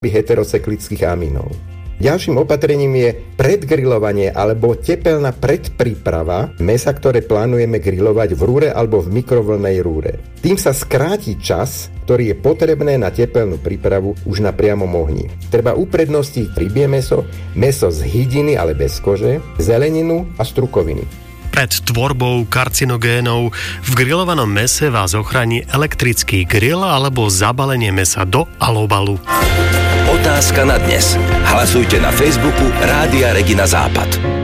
heterocyklických amínov. Ďalším opatrením je predgrilovanie alebo tepelná predpríprava mesa, ktoré plánujeme grilovať v rúre alebo v mikrovlnnej rúre. Tým sa skráti čas, ktorý je potrebné na tepelnú prípravu už na priamom ohni. Treba uprednostiť rybie mäso, mäso z hydiny, ale bez kože, zeleninu a strukoviny. Pred tvorbou karcinogénov v grillovanom mese vás ochráni elektrický grill alebo zabalenie mesa do alobalu. Otázka na dnes. Hlasujte na Facebooku Rádia Regina Západ.